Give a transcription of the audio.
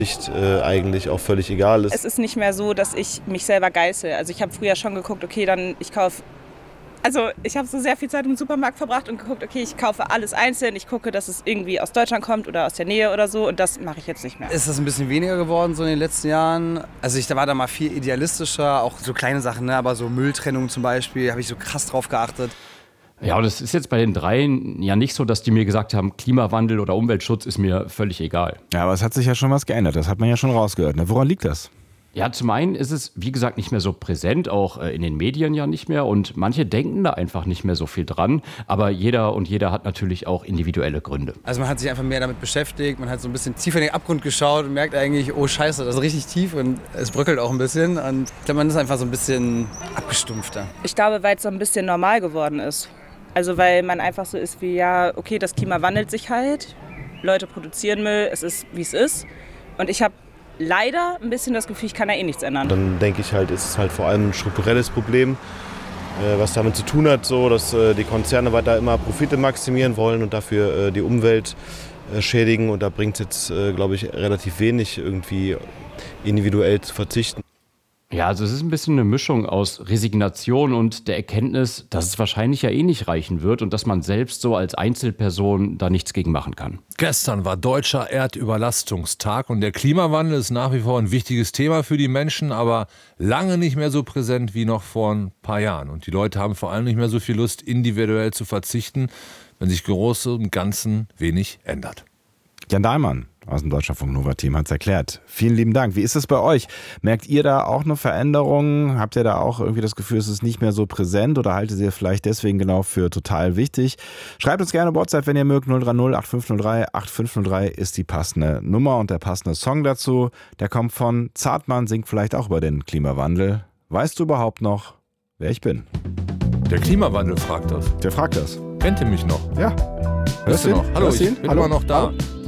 Eigentlich auch völlig egal ist. Es ist nicht mehr so, dass ich mich selber geißel. Also ich habe früher schon geguckt, okay, dann ich kaufe. Also ich habe so sehr viel Zeit im Supermarkt verbracht und geguckt, okay, ich kaufe alles einzeln. Ich gucke, dass es irgendwie aus Deutschland kommt oder aus der Nähe oder so. Und das mache ich jetzt nicht mehr. Ist das ein bisschen weniger geworden so in den letzten Jahren? Also ich war da mal viel idealistischer, auch so kleine Sachen, ne? Aber so Mülltrennung zum Beispiel, habe ich so krass drauf geachtet. Ja, und es ist jetzt bei den dreien ja nicht so, dass die mir gesagt haben, Klimawandel oder Umweltschutz ist mir völlig egal. Ja, aber es hat sich ja schon was geändert. Das hat man ja schon rausgehört. Ne? Woran liegt das? Ja, zum einen ist es, wie gesagt, nicht mehr so präsent, auch in den Medien ja nicht mehr. Und manche denken da einfach nicht mehr so viel dran. Aber jeder hat natürlich auch individuelle Gründe. Also man hat sich einfach mehr damit beschäftigt, man hat so ein bisschen tiefer in den Abgrund geschaut und merkt eigentlich, oh Scheiße, das ist richtig tief und es bröckelt auch ein bisschen. Und ich glaube, man ist einfach so ein bisschen abgestumpfter. Ich glaube, weil es so ein bisschen normal geworden ist. Also weil man einfach so ist wie, ja, okay, das Klima wandelt sich halt. Leute produzieren Müll, es ist, wie es ist. Und ich habe leider ein bisschen das Gefühl, ich kann da eh nichts ändern. Dann denke ich halt, ist es halt vor allem ein strukturelles Problem, was damit zu tun hat, so, dass die Konzerne weiter immer Profite maximieren wollen und dafür die Umwelt schädigen. Und da bringt es jetzt, glaube ich, relativ wenig, irgendwie individuell zu verzichten. Ja, also es ist ein bisschen eine Mischung aus Resignation und der Erkenntnis, dass es wahrscheinlich ja eh nicht reichen wird und dass man selbst so als Einzelperson da nichts gegen machen kann. Gestern war Deutscher Erdüberlastungstag und der Klimawandel ist nach wie vor ein wichtiges Thema für die Menschen, aber lange nicht mehr so präsent wie noch vor ein paar Jahren. Und die Leute haben vor allem nicht mehr so viel Lust, individuell zu verzichten, wenn sich Große und Ganzen wenig ändert. Jan Dahlmann aus dem Deutschlandfunk Nova-Team hat es erklärt. Vielen lieben Dank. Wie ist es bei euch? Merkt ihr da auch eine Veränderung? Habt ihr da auch irgendwie das Gefühl, es ist nicht mehr so präsent oder haltet ihr vielleicht deswegen genau für total wichtig? Schreibt uns gerne WhatsApp, wenn ihr mögt. 030 8503 8503 ist die passende Nummer und der passende Song dazu. Der kommt von Zartmann, singt vielleicht auch über den Klimawandel. Weißt du überhaupt noch, wer ich bin? Der Klimawandel fragt das. Der fragt das. Kennt ihr mich noch? Ja. Hörst du noch? Hallo, ich bin immer noch da. Hallo.